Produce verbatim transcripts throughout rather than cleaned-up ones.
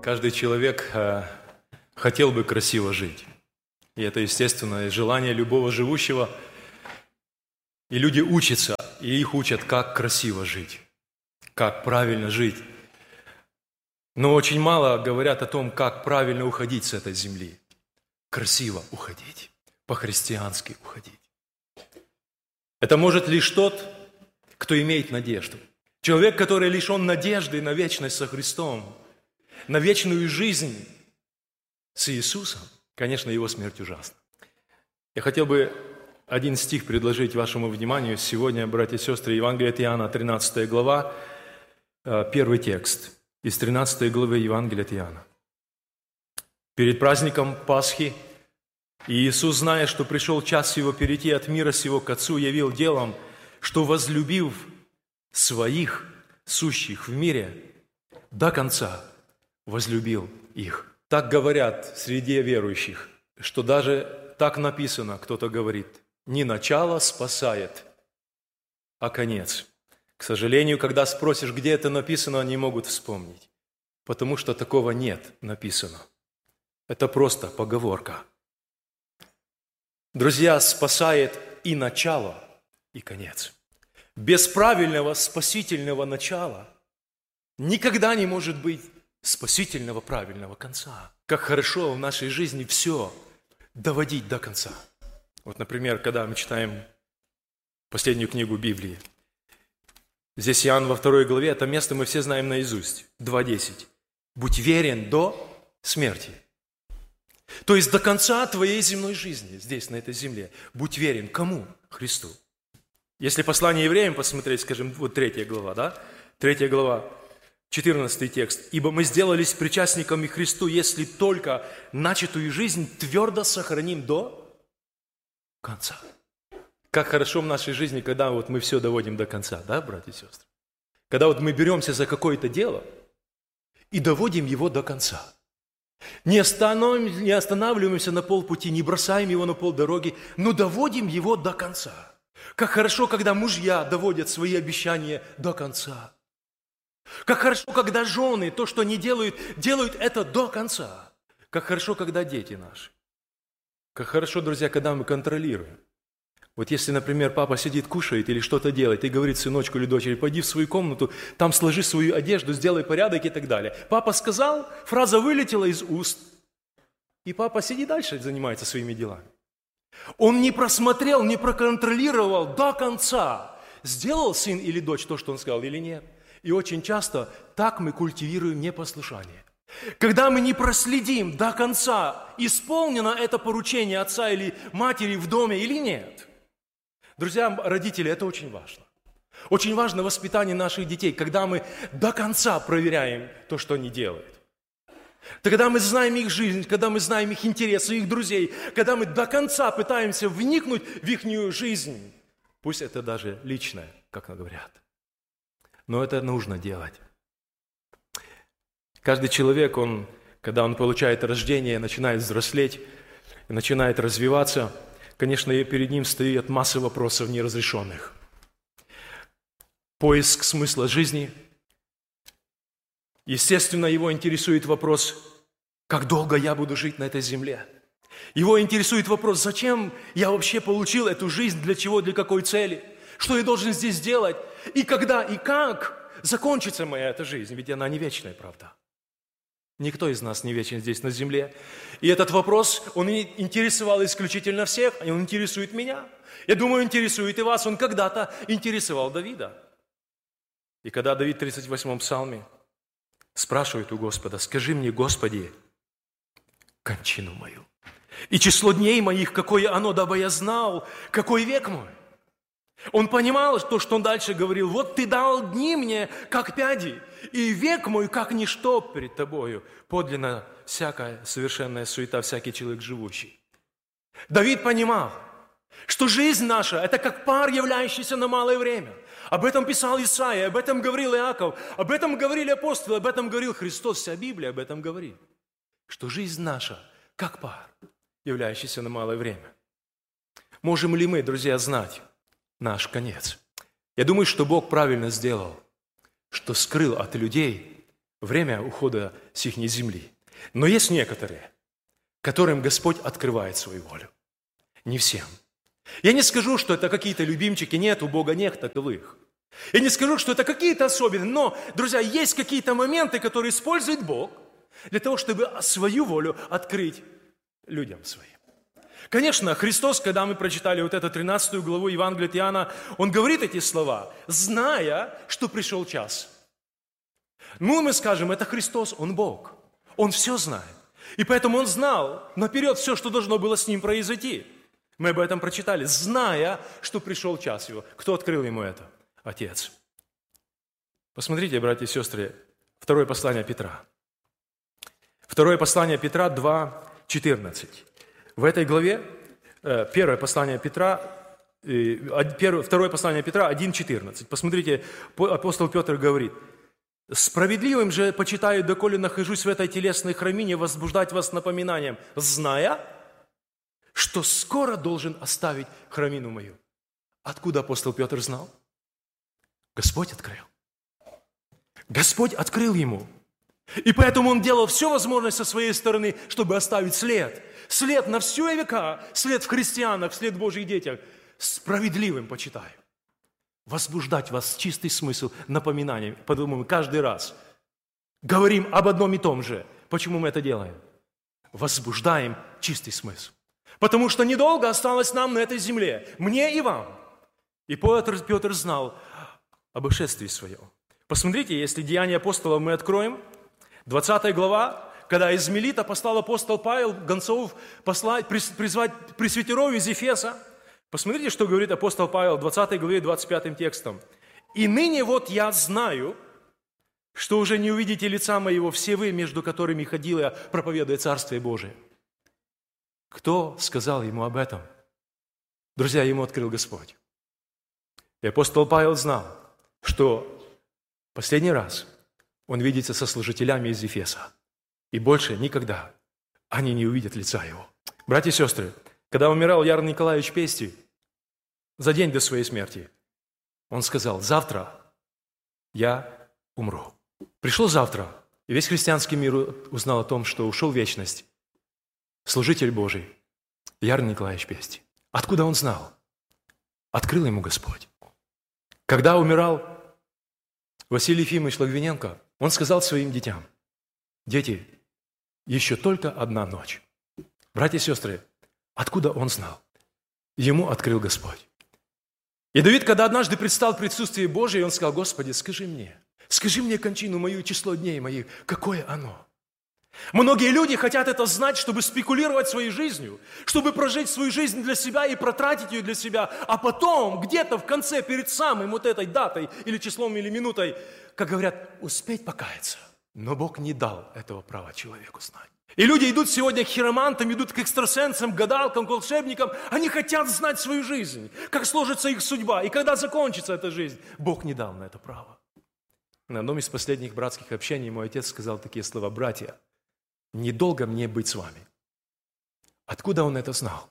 Каждый человек э, хотел бы красиво жить. И это естественное желание любого живущего. И люди учатся, и их учат, как красиво жить, как правильно жить. Но очень мало говорят о том, как правильно уходить с этой земли. Красиво уходить, по-христиански уходить. Это может лишь тот, кто имеет надежду. Человек, который лишен надежды на вечность со Христом, на вечную жизнь с Иисусом, конечно, его смерть ужасна. Я хотел бы один стих предложить вашему вниманию сегодня, братья и сестры, Евангелие от Иоанна, тринадцатая глава, первый текст из тринадцатой главы Евангелия от Иоанна. Перед праздником Пасхи Иисус, зная, что пришел час его перейти от мира сего к Отцу, явил делом, что, возлюбив своих, сущих в мире, до конца возлюбил их. Так говорят среди верующих, что даже так написано, кто-то говорит, не начало спасает, а конец. К сожалению, когда спросишь, где это написано, они могут вспомнить, потому что такого нет написано. Это просто поговорка. Друзья, спасает и начало, и конец. Без правильного спасительного начала никогда не может быть спасительного правильного конца. Как хорошо в нашей жизни все доводить до конца. Вот, например, когда мы читаем последнюю книгу Библии, здесь Иоанн во второй главе, это место мы все знаем наизусть, два десять. «Будь верен до смерти». То есть до конца твоей земной жизни, здесь, на этой земле. Будь верен кому? Христу. Если послание евреям посмотреть, скажем, вот третья глава, да? Третья глава, четырнадцатый текст. «Ибо мы сделались причастниками Христу, если только начатую жизнь твердо сохраним до конца». Как хорошо в нашей жизни, когда вот мы все доводим до конца, да, братья и сестры? Когда вот мы беремся за какое-то дело и доводим его до конца. Не останавливаемся, не останавливаемся на полпути, не бросаем его на полдороги, но доводим его до конца. Как хорошо, когда мужья доводят свои обещания до конца. Как хорошо, когда жены, то, что они делают, делают это до конца. Как хорошо, когда дети наши. Как хорошо, друзья, когда мы контролируем. Вот если, например, папа сидит, кушает или что-то делает и говорит сыночку или дочери, пойди в свою комнату, там сложи свою одежду, сделай порядок и так далее. Папа сказал, фраза вылетела из уст, и папа сидит дальше и занимается своими делами. Он не просмотрел, не проконтролировал до конца, сделал сын или дочь то, что он сказал, или нет. И очень часто так мы культивируем непослушание. Когда мы не проследим до конца, исполнено это поручение отца или матери в доме или нет. Друзья, родители, это очень важно. Очень важно воспитание наших детей, когда мы до конца проверяем то, что они делают. Когда мы знаем их жизнь, когда мы знаем их интересы, их друзей, когда мы до конца пытаемся вникнуть в их жизнь, пусть это даже личное, как говорят. Но это нужно делать. Каждый человек, он, когда он получает рождение, начинает взрослеть, начинает развиваться, конечно, перед ним стоит масса вопросов неразрешенных. Поиск смысла жизни. Естественно, его интересует вопрос, как долго я буду жить на этой земле. Его интересует вопрос, зачем я вообще получил эту жизнь, для чего, для какой цели, что я должен здесь делать, и когда, и как закончится моя эта жизнь, ведь она не вечная, правда. Никто из нас не вечен здесь на земле. И этот вопрос, он интересовал исключительно всех, и он интересует меня. Я думаю, интересует и вас. Он когда-то интересовал Давида. И когда Давид в тридцать восьмом псалме спрашивает у Господа, «Скажи мне, Господи, кончину мою, и число дней моих, какое оно, дабы я знал, какой век мой». Он понимал то, что он дальше говорил, «Вот ты дал дни мне, как пяди, и век мой, как ничто перед тобою, подлинно всякая совершенная суета, всякий человек живущий». Давид понимал, что жизнь наша – это как пар, являющийся на малое время. Об этом писал Исаия, об этом говорил Иаков, об этом говорили апостолы, об этом говорил Христос, вся Библия об этом говорит. Что жизнь наша как пар, являющийся на малое время. Можем ли мы, друзья, знать наш конец? Я думаю, что Бог правильно сделал, что скрыл от людей время ухода с их земли. Но есть некоторые, которым Господь открывает свою волю. Не всем. Я не скажу, что это какие-то любимчики, нет, у Бога нет таковых. Я не скажу, что это какие-то особенные, но, друзья, есть какие-то моменты, которые использует Бог для того, чтобы свою волю открыть людям своим. Конечно, Христос, когда мы прочитали вот эту тринадцатую главу Евангелия от Иоанна, Он говорит эти слова, зная, что пришел час. Ну, мы скажем, это Христос, Он Бог. Он все знает. И поэтому Он знал наперед все, что должно было с Ним произойти. Мы об этом прочитали, зная, что пришел час Его. Кто открыл Ему это? Отец. Посмотрите, братья и сестры, второе послание Петра. Второе послание Петра два четырнадцать. В этой главе, первое послание Петра, второе послание Петра один четырнадцать. Посмотрите, апостол Петр говорит, «Справедливым же почитаю, доколе нахожусь в этой телесной храмине, возбуждать вас напоминанием, зная, что скоро должен оставить храмину мою». Откуда апостол Петр знал? Господь открыл. Господь открыл ему. И поэтому он делал все возможное со своей стороны, чтобы оставить след. След на все века, след в христианах, след в Божьих детях. Справедливым почитаю. Возбуждать вас чистый смысл напоминанием. Подумаем, каждый раз говорим об одном и том же. Почему мы это делаем? Возбуждаем чистый смысл. Потому что недолго осталось нам на этой земле, мне и вам. И Петр, Петр знал об ошествии своем. Посмотрите, если Деяния апостолов мы откроем, двадцатая глава, когда из Милита послал апостол Павел гонцов послать, призвать пресвитеров из Ефеса. Посмотрите, что говорит апостол Павел в двадцатой главе двадцать пятым текстом. «И ныне вот я знаю, что уже не увидите лица моего все вы, между которыми ходил я, проповедуя Царствие Божие». Кто сказал ему об этом? Друзья, ему открыл Господь. И апостол Павел знал, что последний раз он видится со служителями из Ефеса. И больше никогда они не увидят лица его. Братья и сестры, когда умирал Яр Николаевич Пестий, за день до своей смерти, он сказал, завтра я умру. Пришло завтра, и весь христианский мир узнал о том, что ушел в вечность служитель Божий Яр Николаевич Пестий. Откуда он знал? Открыл ему Господь. Когда умирал Василий Ефимович Логвиненко, он сказал своим детям, дети, еще только одна ночь. Братья и сестры, откуда он знал? Ему открыл Господь. И Давид, когда однажды предстал в присутствии Божьем, он сказал, Господи, скажи мне, скажи мне кончину мою, число дней моих, какое оно? Многие люди хотят это знать, чтобы спекулировать своей жизнью, чтобы прожить свою жизнь для себя и протратить ее для себя, а потом где-то в конце, перед самым вот этой датой или числом, или минутой, как говорят, успеть покаяться. Но Бог не дал этого права человеку знать. И люди идут сегодня к хиромантам, идут к экстрасенсам, к гадалкам, к волшебникам. Они хотят знать свою жизнь, как сложится их судьба. И когда закончится эта жизнь, Бог не дал на это право. На одном из последних братских общений мой отец сказал такие слова, братья, недолго мне быть с вами. Откуда он это знал?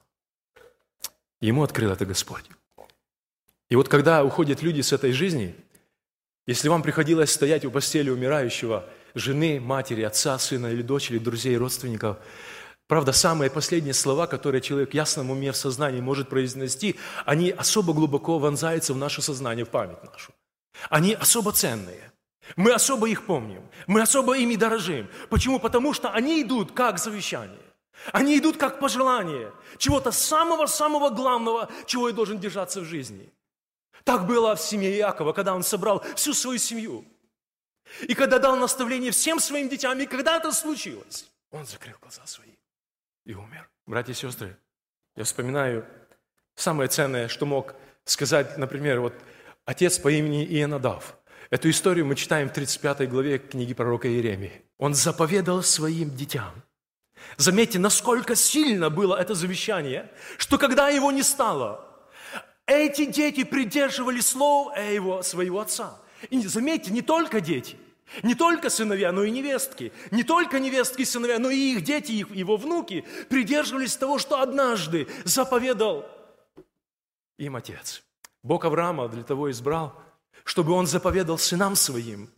Ему открыл это Господь. И вот когда уходят люди с этой жизни, если вам приходилось стоять у постели умирающего жены, матери, отца, сына или дочери, друзей, родственников, правда, самые последние слова, которые человек в ясном уме, в сознании может произнести, они особо глубоко вонзаются в наше сознание, в память нашу. Они особо ценные. Мы особо их помним, мы особо ими дорожим. Почему? Потому что они идут как завещание. Они идут как пожелание чего-то самого-самого главного, чего я должен держаться в жизни. Так было в семье Иакова, когда он собрал всю свою семью. И когда дал наставление всем своим детям, и когда это случилось, он закрыл глаза свои и умер. Братья и сестры, я вспоминаю самое ценное, что мог сказать, например, вот отец по имени Ионадав. Эту историю мы читаем в тридцать пятой главе книги пророка Иеремии. Он заповедал своим детям. Заметьте, насколько сильно было это завещание, что когда его не стало, эти дети придерживали слов его, своего отца. И заметьте, не только дети, не только сыновья, но и невестки. Не только невестки и сыновья, но и их дети, их, его внуки придерживались того, что однажды заповедал им отец. Бог Авраама для того избрал, чтобы он заповедал сынам своим,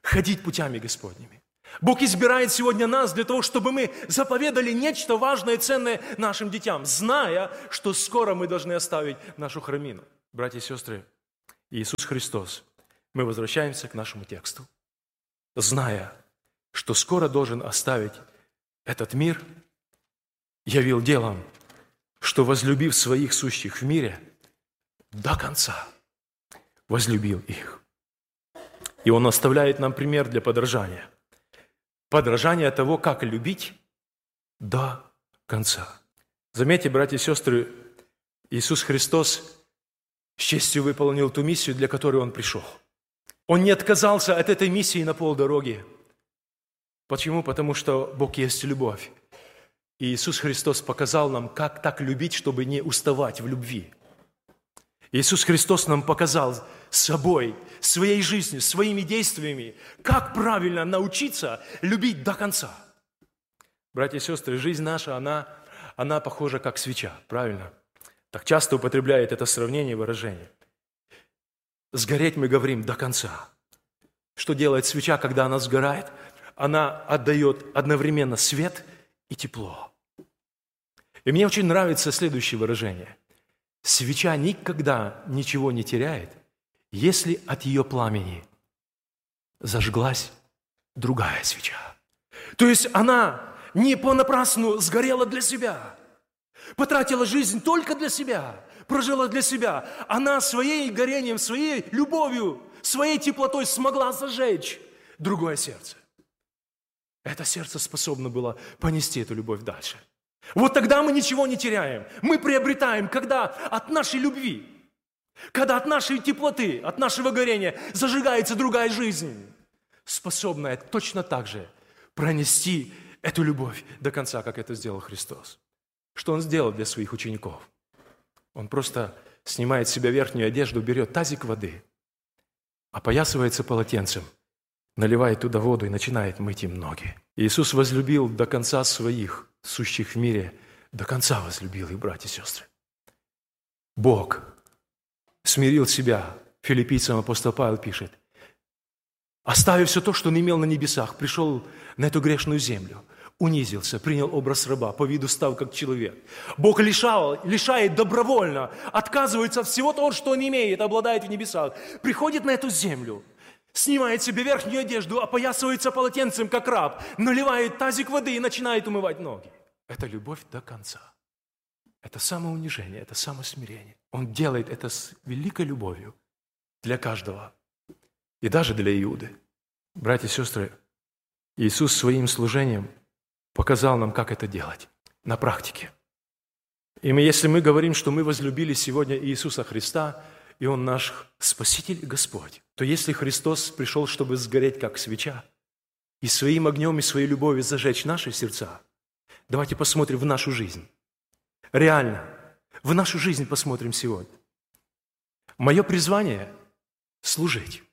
ходить путями Господними. Бог избирает сегодня нас для того, чтобы мы заповедали нечто важное и ценное нашим детям, зная, что скоро мы должны оставить нашу храмину. Братья и сестры, Иисус Христос, мы возвращаемся к нашему тексту, зная, что скоро должен оставить этот мир, явил делом, что, возлюбив своих сущих в мире, до конца возлюбил их. И Он оставляет нам пример для подражания. Подражание того, как любить до конца. Заметьте, братья и сестры, Иисус Христос с честью выполнил ту миссию, для которой Он пришел. Он не отказался от этой миссии на полдороги. Почему? Потому что Бог есть любовь. И Иисус Христос показал нам, как так любить, чтобы не уставать в любви. Иисус Христос нам показал собой, своей жизнью, своими действиями, как правильно научиться любить до конца. Братья и сестры, жизнь наша, она, она похожа как свеча, правильно? Так часто употребляет это сравнение, выражение. Сгореть мы говорим до конца. Что делает свеча, когда она сгорает? Она отдает одновременно свет и тепло. И мне очень нравится следующее выражение. Свеча никогда ничего не теряет, если от ее пламени зажглась другая свеча. То есть она не понапрасну сгорела для себя, потратила жизнь только для себя, прожила для себя. Она своей горением, своей любовью, своей теплотой смогла зажечь другое сердце. Это сердце способно было понести эту любовь дальше. Вот тогда мы ничего не теряем. Мы приобретаем, когда от нашей любви, когда от нашей теплоты, от нашего горения зажигается другая жизнь, способная точно так же пронести эту любовь до конца, как это сделал Христос. Что Он сделал для своих учеников? Он просто снимает с себя верхнюю одежду, берет тазик воды, опоясывается полотенцем, наливает туда воду и начинает мыть им ноги. Иисус возлюбил до конца своих, сущих в мире, до конца возлюбил их, братья и сестры. Бог смирил себя, филиппийцам апостол Павел пишет, оставив все то, что он имел на небесах, пришел на эту грешную землю, унизился, принял образ раба, по виду стал как человек. Бог лишал, лишает добровольно, отказывается от всего того, что он имеет, обладает в небесах, приходит на эту землю, снимает себе верхнюю одежду, опоясывается полотенцем, как раб, наливает тазик воды и начинает умывать ноги. Это любовь до конца. Это самоунижение, это самосмирение. Он делает это с великой любовью для каждого. И даже для Иуды. Братья и сестры, Иисус своим служением показал нам, как это делать на практике. И мы, если мы говорим, что мы возлюбили сегодня Иисуса Христа, и Он наш Спаситель и Господь, то если Христос пришел, чтобы сгореть, как свеча, и своим огнем и своей любовью зажечь наши сердца, давайте посмотрим в нашу жизнь. Реально, в нашу жизнь посмотрим сегодня. Мое призвание – служить.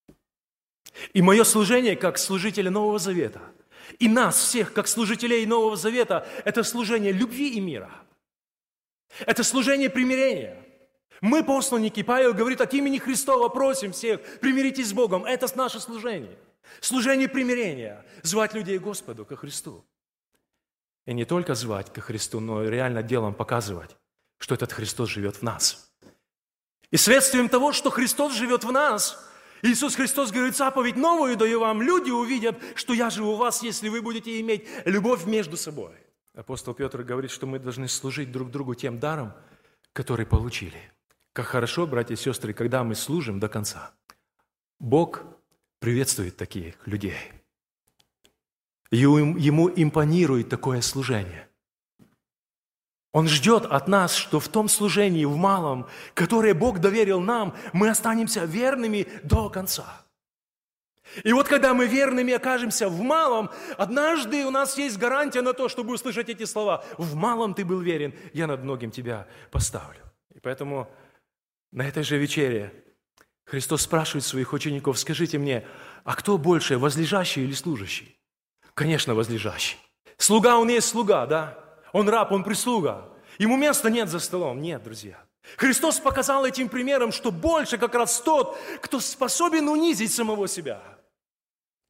И мое служение, как служителя Нового Завета, и нас всех, как служителей Нового Завета, это служение любви и мира. Это служение примирения. Мы, посланники, Павел говорит, от имени Христова просим всех, примиритесь с Богом. Это наше служение. Служение примирения. Звать людей к Господу, ко Христу. И не только звать ко Христу, но и реально делом показывать, что этот Христос живет в нас. И следствием того, что Христос живет в нас, Иисус Христос говорит, заповедь новую даю вам, люди увидят, что я живу в вас, если вы будете иметь любовь между собой. Апостол Петр говорит, что мы должны служить друг другу тем даром, который получили. Как хорошо, братья и сестры, когда мы служим до конца. Бог приветствует таких людей. Ему импонирует такое служение. Он ждет от нас, что в том служении, в малом, которое Бог доверил нам, мы останемся верными до конца. И вот когда мы верными окажемся в малом, однажды у нас есть гарантия на то, чтобы услышать эти слова. В малом ты был верен, я над многим тебя поставлю. И поэтому на этой же вечере Христос спрашивает своих учеников, скажите мне, а кто больше, возлежащий или служащий? Конечно, возлежащий. Слуга, он есть слуга, да? Он раб, он прислуга. Ему места нет за столом. Нет, друзья. Христос показал этим примером, что больше как раз тот, кто способен унизить самого себя.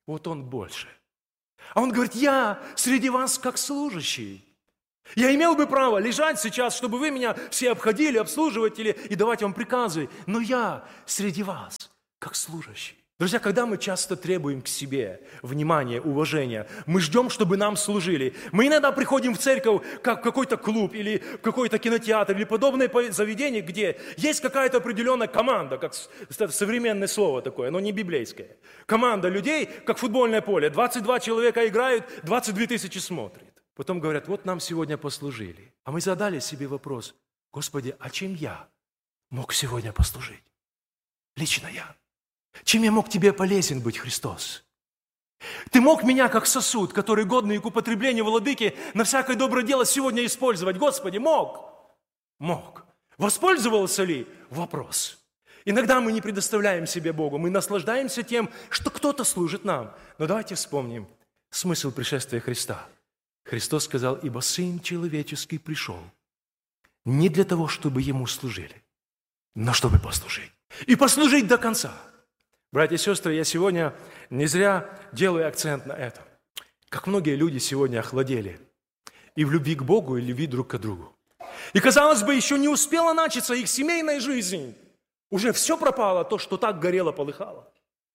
вот он больше. А он говорит, я среди вас как служащий. Я имел бы право лежать сейчас, чтобы вы меня все обходили, обслуживали и давать вам приказы. Но я среди вас как служащий. Друзья, когда мы часто требуем к себе внимания, уважения, мы ждем, чтобы нам служили. Мы иногда приходим в церковь, как в какой-то клуб или в какой-то кинотеатр или подобное заведение, где есть какая-то определенная команда, как современное слово такое, но не библейское. Команда людей, как футбольное поле. двадцать два человека играют, двадцать две тысячи смотрят. Потом говорят, вот нам сегодня послужили. А мы задали себе вопрос, Господи, а чем я мог сегодня послужить? Лично я. Чем я мог тебе полезен быть, Христос? Ты мог меня, как сосуд, который годный к употреблению владыки, на всякое доброе дело сегодня использовать. Господи, мог? Мог. Воспользовался ли? Вопрос. Иногда мы не предоставляем себе Богу, мы наслаждаемся тем, что кто-то служит нам. Но давайте вспомним смысл пришествия Христа. Христос сказал, ибо Сын Человеческий пришел не для того, чтобы Ему служили, но чтобы послужить. И послужить до конца. Братья и сестры, я сегодня не зря делаю акцент на этом. Как многие люди сегодня охладели и в любви к Богу, и в любви друг к другу. И, казалось бы, еще не успела начаться их семейная жизнь. Уже все пропало, то, что так горело, полыхало.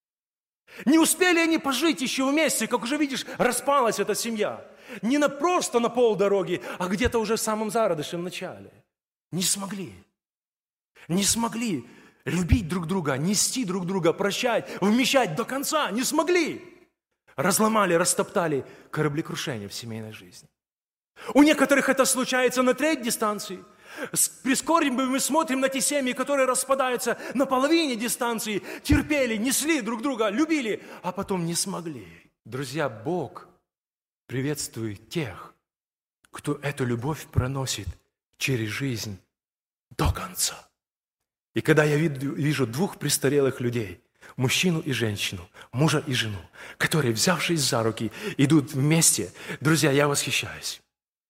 Не успели они пожить еще вместе, как уже видишь, распалась эта семья. Не на просто на полдороги, а где-то уже в самом зародышем начале. Не смогли. Не смогли любить друг друга, нести друг друга, прощать, вмещать до конца. Не смогли. Разломали, растоптали кораблекрушение в семейной жизни. У некоторых это случается на треть дистанции. С прискорбием мы смотрим на те семьи, которые распадаются на половине дистанции, терпели, несли друг друга, любили, а потом не смогли. Друзья, Бог приветствует тех, кто эту любовь проносит через жизнь до конца. И когда я вижу двух престарелых людей, мужчину и женщину, мужа и жену, которые, взявшись за руки, идут вместе, друзья, я восхищаюсь.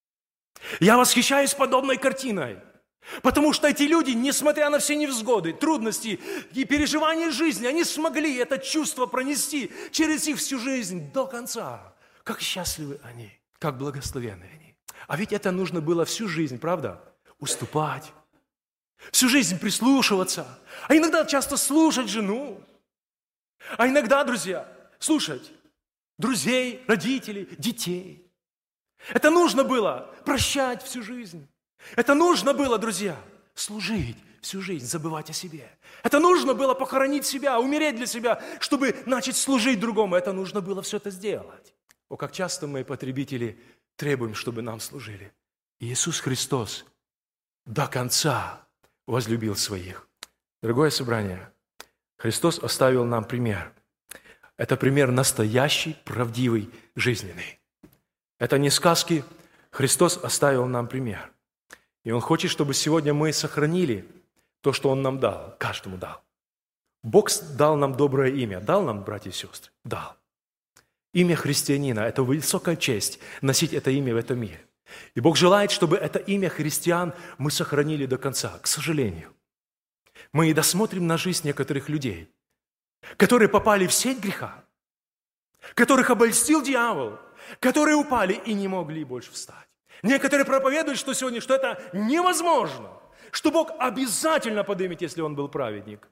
Я восхищаюсь подобной картиной, потому что эти люди, несмотря на все невзгоды, трудности и переживания жизни, они смогли это чувство пронести через их всю жизнь до конца. Как счастливы они, как благословенны они. А ведь это нужно было всю жизнь, правда? Уступать, всю жизнь прислушиваться, а иногда часто слушать жену, а иногда, друзья, слушать друзей, родителей, детей. Это нужно было прощать всю жизнь. Это нужно было, друзья, служить всю жизнь, забывать о себе. Это нужно было похоронить себя, умереть для себя, чтобы начать служить другому. Это нужно было все это сделать. О, как часто мы, потребители, требуем, чтобы нам служили. Иисус Христос до конца возлюбил своих. Дорогое собрание, Христос оставил нам пример. Это пример настоящий, правдивый, жизненный. Это не сказки. Христос оставил нам пример. И Он хочет, чтобы сегодня мы сохранили то, что Он нам дал, каждому дал. Бог дал нам доброе имя. Дал нам, братья и сестры? Дал. Имя христианина – это высокая честь носить это имя в этом мире. И Бог желает, чтобы это имя христиан мы сохранили до конца. К сожалению, мы и досмотрим на жизнь некоторых людей, которые попали в сеть греха, которых обольстил дьявол, которые упали и не могли больше встать. Некоторые проповедуют, что сегодня, что это невозможно, что Бог обязательно поднимет, если он был праведник.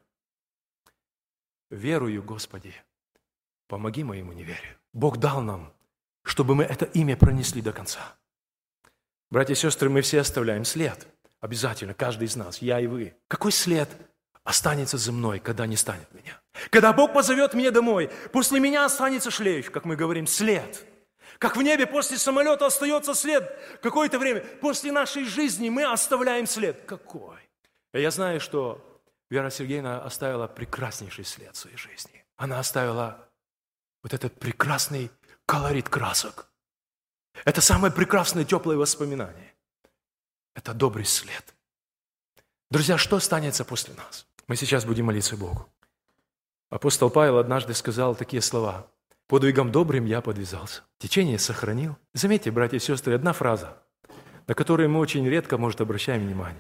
Верую, Господи, помоги моему неверию. Бог дал нам, чтобы мы это имя пронесли до конца. Братья и сестры, мы все оставляем след. Обязательно, каждый из нас, я и вы. Какой след останется за мной, когда не станет меня? Когда Бог позовет меня домой, после меня останется шлейф, как мы говорим, след. Как в небе после самолета остается след какое-то время. После нашей жизни мы оставляем след. Какой? Я знаю, что Вера Сергеевна оставила прекраснейший след в своей жизни. Она оставила вот этот прекрасный колорит красок. Это самое прекрасное, теплое воспоминание. Это добрый след. Друзья, что останется после нас? Мы сейчас будем молиться Богу. Апостол Павел однажды сказал такие слова. «Подвигом добрым я подвязался, течение сохранил». Заметьте, братья и сестры, одна фраза, на которую мы очень редко, может, обращаем внимание.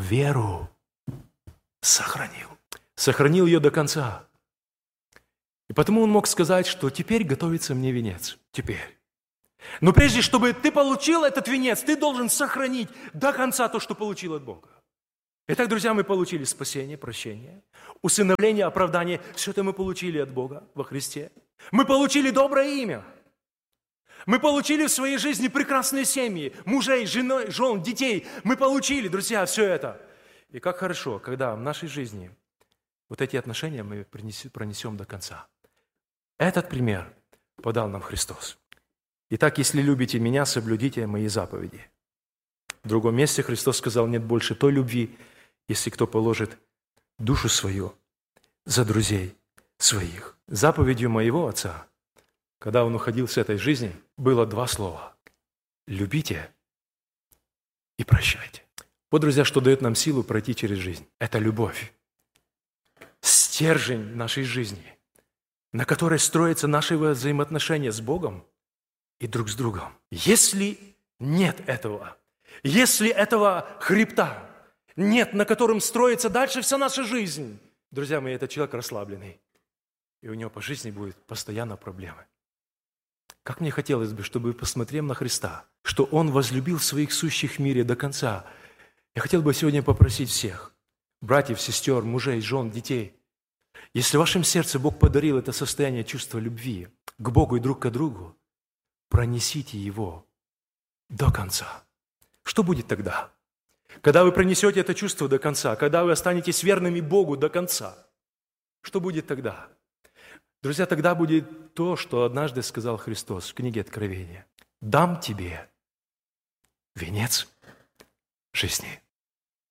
Веру сохранил. Сохранил ее до конца. И потому он мог сказать, что теперь готовится мне венец. Теперь. Но прежде, чтобы ты получил этот венец, ты должен сохранить до конца то, что получил от Бога. Итак, друзья, мы получили спасение, прощение, усыновление, оправдание. Все это мы получили от Бога во Христе. Мы получили доброе имя. Мы получили в своей жизни прекрасные семьи, мужей, женой, жен, детей. Мы получили, друзья, все это. И как хорошо, когда в нашей жизни вот эти отношения мы пронесем до конца. Этот пример подал нам Христос. Итак, если любите меня, соблюдите мои заповеди. В другом месте Христос сказал, нет больше той любви, если кто положит душу свою за друзей своих. Заповедью моего Отца, когда Он уходил с этой жизни, было два слова. Любите и прощайте. Вот, друзья, что дает нам силу пройти через жизнь. Это любовь. Стержень нашей жизни, на которой строятся наши взаимоотношения с Богом и друг с другом. Если нет этого, если этого хребта нет, на котором строится дальше вся наша жизнь, друзья мои, этот человек расслабленный, и у него по жизни будет постоянно проблемы. Как мне хотелось бы, чтобы, посмотрев на Христа, что Он возлюбил своих сущих в мире до конца. Я хотел бы сегодня попросить всех, братьев, сестер, мужей, жен, детей, если в вашем сердце Бог подарил это состояние чувства любви к Богу и друг к другу, пронесите его до конца. Что будет тогда? Когда вы пронесете это чувство до конца, когда вы останетесь верными Богу до конца, что будет тогда? Друзья, тогда будет то, что однажды сказал Христос в книге Откровения. «Дам тебе венец жизни».